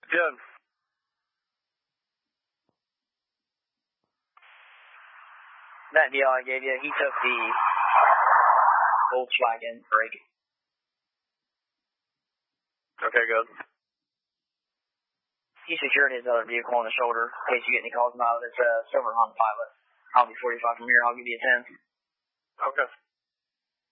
Good. That deal I gave you, he took the Volkswagen break. Okay, good. He secured his other vehicle on the shoulder in case you get any calls about it. It's a silver Honda Pilot. I'll be 45 from here. I'll give you a 10. Okay.